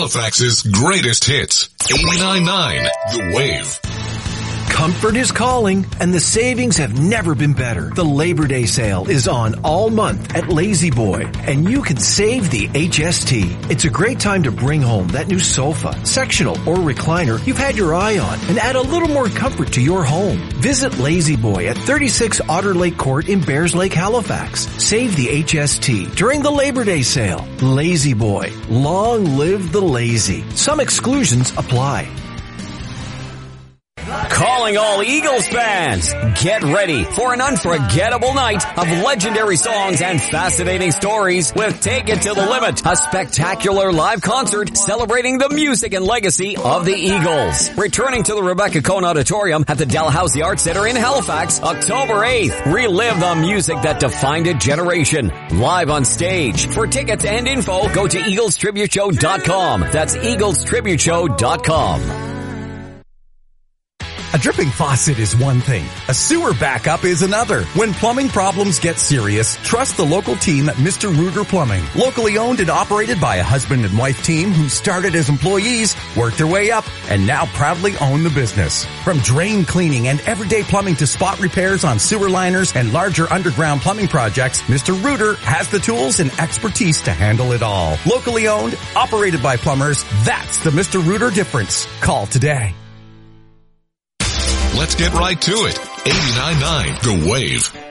Halifax's greatest hits. 89.9 The Wave. Comfort is calling, and the savings have never been better. The Labor Day sale is on all month at Lazy Boy, and you can save the HST. It's a great time to bring home that new sofa, sectional, or recliner you've had your eye on and add a little more comfort to your home. Visit Lazy Boy at 36 Otter Lake Court in Bears Lake, Halifax. Save the HST during the Labor Day sale. Lazy Boy. Long live the lazy. Some exclusions apply. Calling all Eagles fans. Get ready for an unforgettable night of legendary songs and fascinating stories with Take It to the Limit, a spectacular live concert celebrating the music and legacy of the Eagles. Returning to the Rebecca Cohn Auditorium at the Dalhousie Arts Center in Halifax, October 8th. Relive the music that defined a generation. Live on stage. For tickets and info, go to EaglesTributeShow.com. That's EaglesTributeShow.com. A dripping faucet is one thing. A sewer backup is another. When plumbing problems get serious, trust the local team at Mr. Reuter Plumbing. Locally owned and operated by a husband and wife team who started as employees, worked their way up, and now proudly own the business. From drain cleaning and everyday plumbing to spot repairs on sewer liners and larger underground plumbing projects, Mr. Reuter has the tools and expertise to handle it all. Locally owned, operated by plumbers, that's the Mr. Reuter difference. Call today. Let's get right to it. 89.9 The Wave.